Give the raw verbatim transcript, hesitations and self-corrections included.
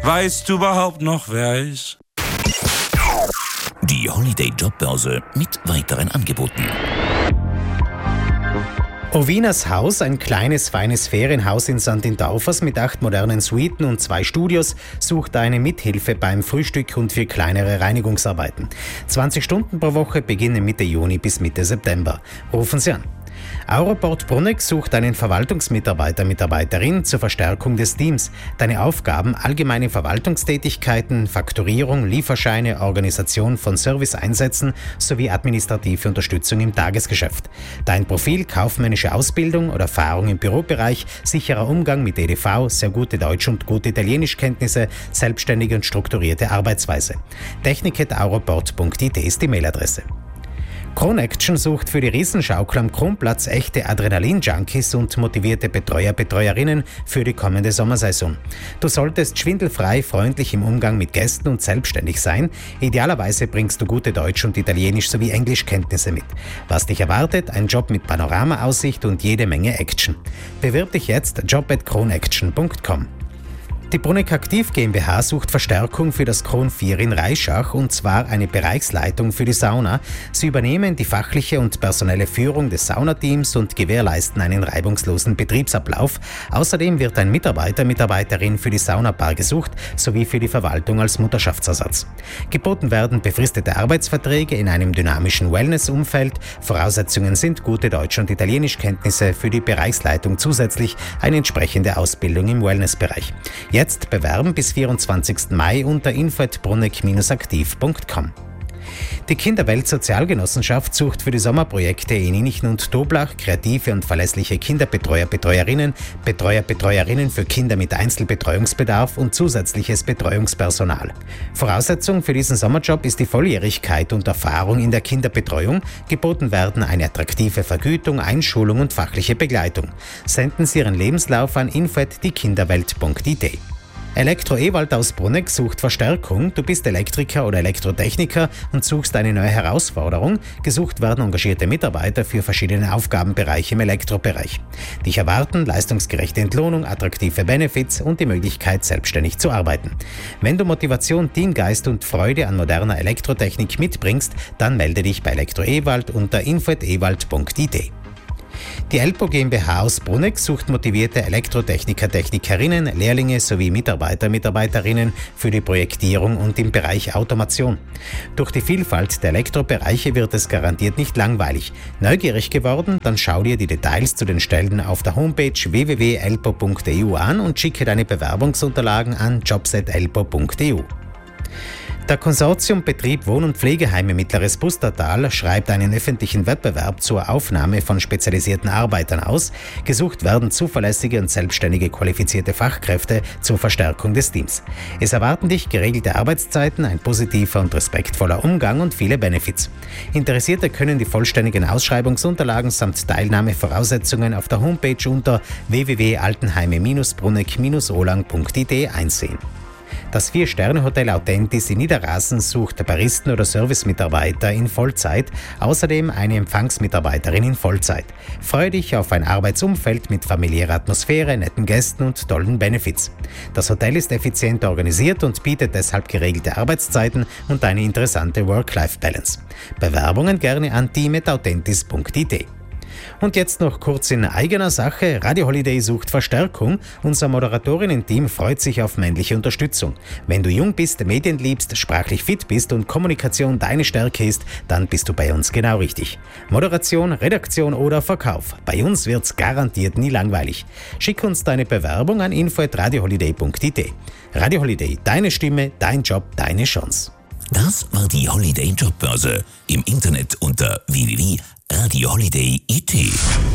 Weißt du überhaupt noch, wer er ist? Die Holiday Jobbörse mit weiteren Angeboten. Ovinas Haus, ein kleines, feines Ferienhaus in Sandindorfers mit acht modernen Suiten und zwei Studios, sucht eine Mithilfe beim Frühstück und für kleinere Reinigungsarbeiten. zwanzig Stunden pro Woche beginnen Mitte Juni bis Mitte September. Rufen Sie an. Auroport Bruneck sucht einen Verwaltungsmitarbeiter, Mitarbeiterin zur Verstärkung des Teams. Deine Aufgaben: allgemeine Verwaltungstätigkeiten, Fakturierung, Lieferscheine, Organisation von Serviceeinsätzen sowie administrative Unterstützung im Tagesgeschäft. Dein Profil: kaufmännische Ausbildung oder Erfahrung im Bürobereich, sicherer Umgang mit E D V, sehr gute Deutsch- und gute Italienischkenntnisse, selbstständige und strukturierte Arbeitsweise. technik at auroport punkt I T ist die Mailadresse. Kronaction sucht für die Riesenschaukel am Kronplatz echte Adrenalin-Junkies und motivierte Betreuer, Betreuerinnen für die kommende Sommersaison. Du solltest schwindelfrei, freundlich im Umgang mit Gästen und selbstständig sein. Idealerweise bringst du gute Deutsch- und Italienisch- sowie Englischkenntnisse mit. Was dich erwartet? Ein Job mit Panoramaaussicht und jede Menge Action. Bewirb dich jetzt, job at kronaction punkt com. Die Bruneck Aktiv GmbH sucht Verstärkung für das Kron vier in Reischach, und zwar eine Bereichsleitung für die Sauna. Sie übernehmen die fachliche und personelle Führung des Saunateams und gewährleisten einen reibungslosen Betriebsablauf. Außerdem wird ein Mitarbeiter, Mitarbeiterin für die Saunabar gesucht, sowie für die Verwaltung als Mutterschaftsersatz. Geboten werden befristete Arbeitsverträge in einem dynamischen Wellness-Umfeld. Voraussetzungen sind gute Deutsch- und Italienischkenntnisse, für die Bereichsleitung zusätzlich eine entsprechende Ausbildung im Wellnessbereich. Jetzt bewerben bis vierundzwanzigsten Mai unter info at bruneck aktiv punkt com. Die Kinderwelt-Sozialgenossenschaft sucht für die Sommerprojekte in Innichen und Toblach kreative und verlässliche Kinderbetreuer, Betreuerinnen, Betreuer, Betreuerinnen für Kinder mit Einzelbetreuungsbedarf und zusätzliches Betreuungspersonal. Voraussetzung für diesen Sommerjob ist die Volljährigkeit und Erfahrung in der Kinderbetreuung. Geboten werden eine attraktive Vergütung, Einschulung und fachliche Begleitung. Senden Sie Ihren Lebenslauf an info at die kinderwelt punkt I T. Elektro Ewald aus Bruneck sucht Verstärkung. Du bist Elektriker oder Elektrotechniker und suchst eine neue Herausforderung. Gesucht werden engagierte Mitarbeiter für verschiedene Aufgabenbereiche im Elektrobereich. Dich erwarten leistungsgerechte Entlohnung, attraktive Benefits und die Möglichkeit, selbstständig zu arbeiten. Wenn du Motivation, Teamgeist und Freude an moderner Elektrotechnik mitbringst, dann melde dich bei Elektro Ewald unter info at ewald punkt I T. Die Elpo GmbH aus Bruneck sucht motivierte Elektrotechniker, Technikerinnen, Lehrlinge sowie Mitarbeiter, Mitarbeiterinnen für die Projektierung und im Bereich Automation. Durch die Vielfalt der Elektrobereiche wird es garantiert nicht langweilig. Neugierig geworden? Dann schau dir die Details zu den Stellen auf der Homepage w w w punkt elpo punkt e u an und schicke deine Bewerbungsunterlagen an jobs at elpo punkt e u. Der Konsortiumbetrieb Wohn- und Pflegeheime Mittleres Pustertal schreibt einen öffentlichen Wettbewerb zur Aufnahme von spezialisierten Arbeitern aus. Gesucht werden zuverlässige und selbstständige qualifizierte Fachkräfte zur Verstärkung des Teams. Es erwarten dich geregelte Arbeitszeiten, ein positiver und respektvoller Umgang und viele Benefits. Interessierte können die vollständigen Ausschreibungsunterlagen samt Teilnahmevoraussetzungen auf der Homepage unter w w w punkt altenheime bruneck olang punkt I T einsehen. Das Vier-Sterne-Hotel Authentis in Niederrasen sucht Baristen oder Servicemitarbeiter in Vollzeit, außerdem eine Empfangsmitarbeiterin in Vollzeit. Freue dich auf ein Arbeitsumfeld mit familiärer Atmosphäre, netten Gästen und tollen Benefits. Das Hotel ist effizient organisiert und bietet deshalb geregelte Arbeitszeiten und eine interessante Work-Life-Balance. Bewerbungen gerne an team at authentis punkt I T. Und jetzt noch kurz in eigener Sache. Radio Holiday sucht Verstärkung. Unser Moderatorinnen-Team freut sich auf männliche Unterstützung. Wenn du jung bist, Medien liebst, sprachlich fit bist und Kommunikation deine Stärke ist, dann bist du bei uns genau richtig. Moderation, Redaktion oder Verkauf. Bei uns wird's garantiert nie langweilig. Schick uns deine Bewerbung an info at radio holiday punkt I T. Radio Holiday, deine Stimme, dein Job, deine Chance. Das war die Holiday Jobbörse. Im Internet unter w w w punkt radio holiday punkt I T.